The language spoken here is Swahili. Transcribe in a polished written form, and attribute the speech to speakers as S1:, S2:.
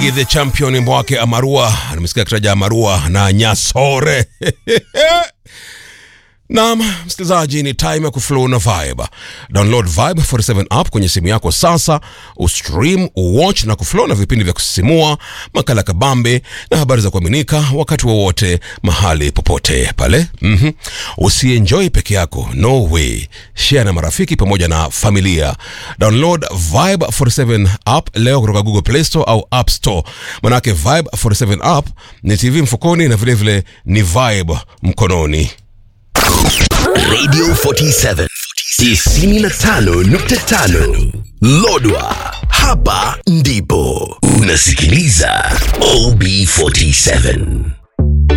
S1: Igi the Champion, wimbo wake Amarua. Nimesikia kitaja Amarua na Nyasore. Naam, msikilizaji, ni time ya kuflow na Vibe. Download Vibe 47 app kwenye simu yako sasa, ustream, uwatch na kuflow na vipindi vya kusisimua, makala kabambe na habari za kuaminika wakati wowote, mahali popote pale. Usienjoy peke yako, no way. Share na marafiki pamoja na familia. Download Vibe 47 app leo kutoka Google Play Store au App Store. Manake Vibe 47 app ni TV mfukoni na vile vile ni Vibe mkononi.
S2: Radio 47 95.5 Lodwa, hapa ndipo unasikiliza OB47.